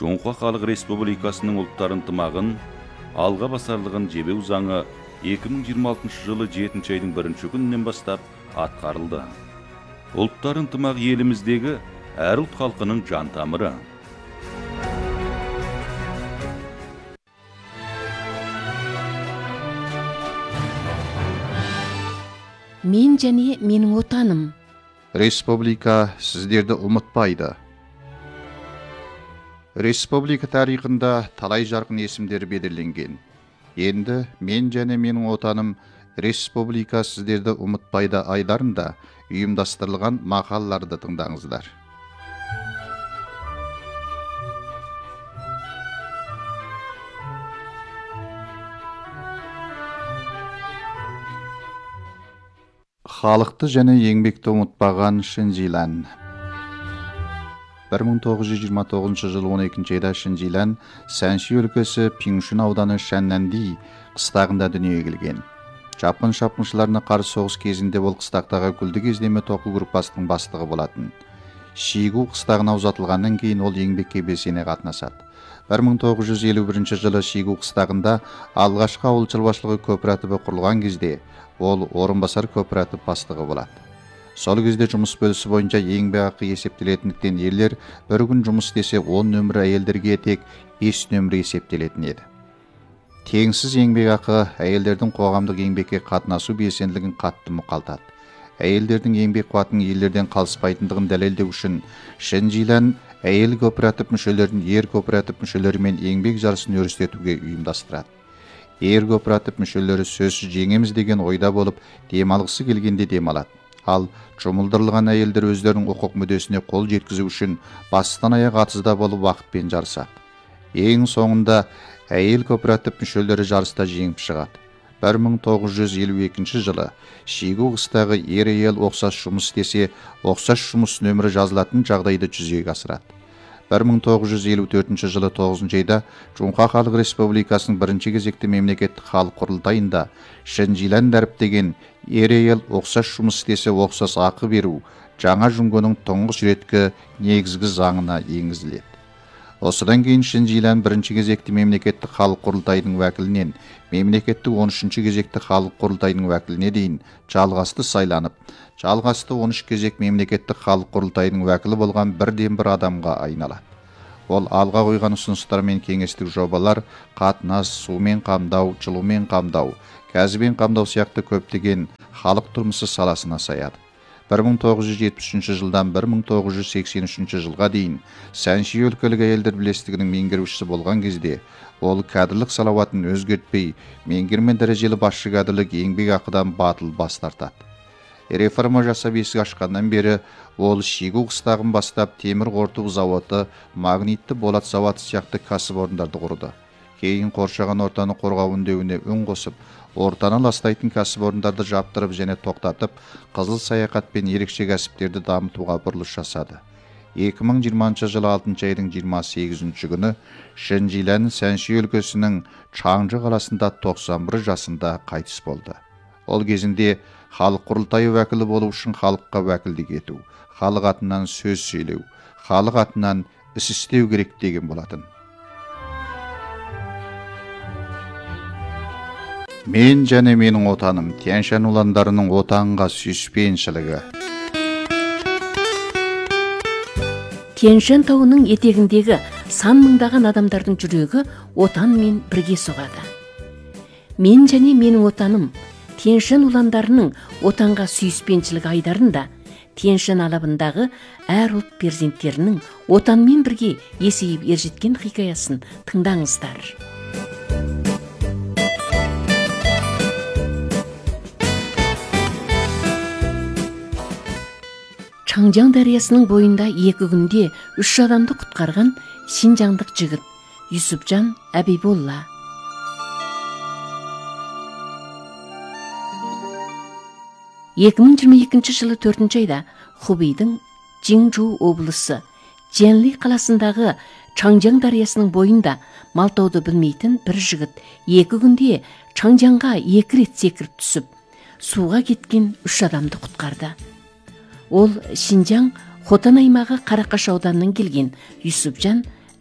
Жоңқа Халық Республикасының ұлттар ынтымағын алға басарлығын жебеу заңы 2026 жылы 7 айдың 1 күнінен бастап атқарылды. Ұлттар ынтымағы еліміздегі әр ұлт халқының жан тамыры. Мен және менің отаным. Республика сіздерді ұмытпайды. Республика тарихында талай жарқын есімдер белгіленген. Енді мен және менің отаным республика сіздерді ұмытпайды айларында ұйымдастырылған мақалаларды тыңдаңыздар. Халықты және еңбекті ұмытпаған Шинжилан. 1929 жылы 12 айда Шинжилан Сәнши өлкесі Пиңшүн ауданы Шәннәнди қыстағында дүниеге келген. Жапон шапқыншыларына қарсы соғыс кезінде ол қыстақтағы күлді кездеме тоқу группасының бастығы болатын. Шигу қыстағына ұзатылғаннан кейін ол еңбекке белсене қатынасады. 1951 жылы Шигу қыстағында алғашқы ауыл шаруашылығы кооперативі құрылған кезде ол орынбасар кооператив бастығы болады. Сол кезде жұмыс бөлісі бойынша еңбекақы есептелетіндіктен ерлер бір күн жұмыс істесе 10 нөмірі әйелдерге тек 5 нөмірі есептелетін еді. Теңсіз еңбекақы әйелдердің қоғамдық еңбекке қатынасу белсенділігін қатты мұқалтады. Әйелдердің еңбек қуатының ерлерден қалыспайтындығын дәлелдеу үшін Шинжилан әйел кооператив мүшелерін ер кооператив мүшелерімен еңбек жарысын өрістетуге ұйымдастырады. Ер кооператив мүшелері сөзсіз жеңеміз деген ойда болып, демалғысы келгенде демалады. Ал жұмылдырылған әйелдер өздерінің құқық мүддесіне қол жеткізу үшін бастан аяқ атызда болып уақытпен жарысады. Ең соңында әйел кооператив мүшелері жарыста жеңіп шығады. 1952 жылы Шигу қыстағы ер әйел ұқсас жұмыс істесе, ұқсас жұмыс нөмірі жазылатын жағдайды жүзеге асырады. 1954 жылы 9 айда Жоңқа Халық Республикасының бірінші кезекті мемлекеттік халық құрылтайында Шинжилан дәріптеген ер әйел ұқсас жұмыс істесе ұқсас ақы беру жаңа жүңгінің тұңғыш реткі негізгі заңына енгізіледі. Осыдан кейін Шинжилан бірінші кезекті мемлекеттік халық құрылтайының уәкілінен мемлекеттік 13-ші кезекті халық құрылтайының уәкіліне дейін жалғасты сайланып, жалғасты 13 кезек мемлекеттік халық құрылтайының уәкілі болған бірден-бір адамға айналады. Ол алға қойған ұсыныстар мен кеңестік жобалар қатынас, сумен қамдау, жылумен қамдау, кәсіппен қамдау сияқты көптеген халық тұрмысы саласына саяды. 1973 жылдан 1983 жылға дейін Сәнши өлкелік әйелдер бірлестігінің меңгерушісі болған кезде ол кәдірлік салауатын өзгертпей, меңгермен дәрежелі басшы кәдірлік еңбек ақыдан батыл бас тартады. Реформа жасап есік ашқаннан бері ол Шигу қыстағын бастап темір қорыту зауыты, магнитті болат зауыты сияқты кәсіпорындарды құрды. Кейін қоршаған ортаны қорғау үндеуіне үн қосып, ортаны ластайтын кәсіпорындарды жаптырып және тоқтатып, қызыл саяхатпен ерекше кәсіптерді дамытуға бұрылыс жасады. 2020 жылы 6 айдың 28 күні Шинжилан Сәнши өлкесінің Чаңжы қаласында 91 жасында қайтыс болды. Ол кезінде халық құрылтайы уәкілі болу үшін халыққа уәкілдік ету, халық атынан сөз сөйлеу, халық атынан іс істеу керек деген болатын. Мен және менің отаным Тянь-Шань ұландарының отанға сүйіспеншілігі. Тянь-Шань тауының етегіндегі сан мыңдаған адамдардың жүрегі отанмен бірге соғады. Мен және менің отаным Тянь-Шань ұландарының отанға сүйіспеншілік айдарында Тянь-Шань алабындағы әр ұлт перзенттерінің отанмен бірге есейіп ержеткен хикаясын тыңдаңыздар. Чаңжаң дариясының бойында 2 күнде 3 адамды құтқарған шинжаңдық жігіт Юсупжан Әбиболла. жылы 4 айда Хубейдің Жиңжу облысы Дженли қаласындағы Чаңжаң дариясының бойында малтауды білмейтін бір жігіт 2 күнде Чаңжаңға 2 рет секіріп түсіп, суға кеткен 3 адамды құтқарды. Ол Шинжаң Хотан аймағы Қарақаш ауданынан келген Юсупжан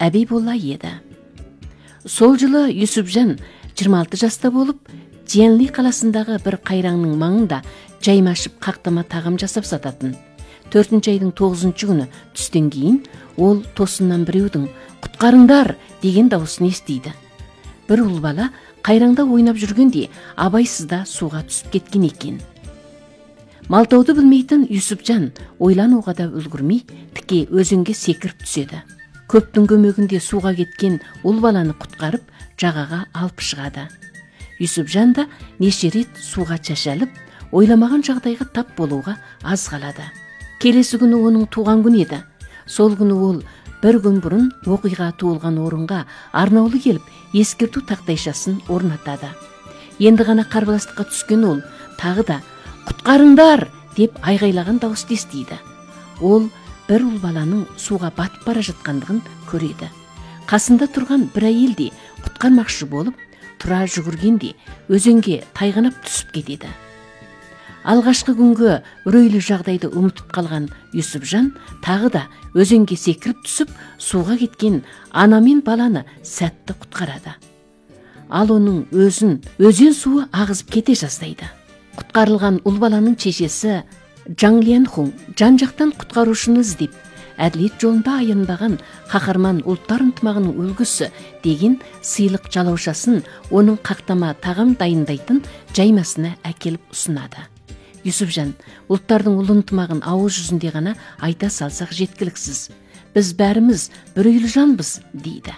Әбейболла еді. Сол жылы Юсупжан 26 жаста болып, Дженли қаласындағы бір қайраңның маңында жаймашып қақтама тағам жасап сататын. 4-ші айдың 9-ші күні түстен кейін ол тосыннан біреудің «Құтқарыңдар!» деген дауысын естиді. Бір ұл бала қайраңда ойнап жүргенде абайсызда суға түсіп кеткен екен. Малтауды білмейтін Юсупжан ойлануға да үлгірмей, тіке өзенге секіріп түседі. Көптің көмегінде суға кеткен ұл баланы құтқарып, жағаға алып шығады. Юсупжан да неше рет суға шашалып, ойламаған жағдайға тап болуға аз қалады. Келесі күні оның туған күні еді. Сол күні ол бір күн бұрын оқиға туылған орынға арнаулы келіп, ескерту тақтайшасын орнатады. Енді ғана қарбаластыққа түскен ол тағы да «Құтқарыңдар!» деп айғайлаған дауысты естиді. Ол бір ұл баланың суға батып бара жатқандығын көреді. Қасында тұрған бір әйел де құтқармақшы болып, тұра жүгіргенде өзенге тайғанап түсіп кетеді. Алғашқы күнгі үрейлі жағдайды ұмытып қалған Юсупжан тағы да өзенге секіріп түсіп, суға кеткен ана мен баланы сәтті құтқарады. Ал оның өзен суы ағызып кете жаздайды. Құтқарылған ұл баланың шешесі Жаң Ленхун жан-жақтан құтқарушыны іздеп, әділет жолында аянбаған қаһарман ұлттар ынтымағының үлгісі деген сыйлық жалаушасын оның қақтама тағам дайындайтын жаймасына әкеліп ұсынады. Юсупжан ұлттардың ұлы ынтымағын ауыз жүзінде ғана айта салсақ жеткіліксіз. Біз бәріміз бір үйлі жанбыз, дейді.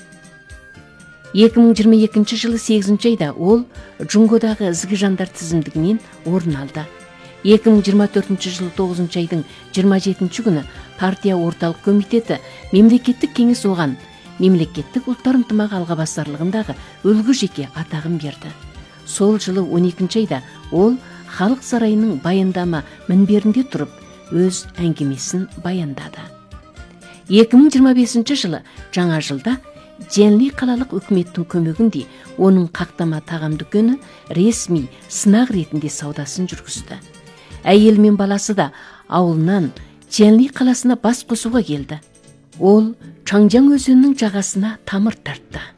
2022 жылы 8-ші айда ол Джунгодағы ізгі жандар тізімдігінен орын алды. 2024 жылы 9-ші айдың 27-ші күні партия орталық комитеті мемлекеттік кеңес оған мемлекеттік ұлттар ынтымағы алғабасарлығындағы үлгі жеке атағын берді. Сол жылы 12-ші айда ол халық сарайының баяндама мінберінде тұрып өз әңгімесін баяндады. 2025 жылы жаңа жылда Дженли қалалық үкіметтің көмегінде оның қақтама тағам дүкені ресми сынақ ретінде саудасын жүргізді. Әйел мен баласы да ауылынан Дженли қаласына бас қосуға келді. Ол Чаңжаң өзенінің жағасына тамыр тартты.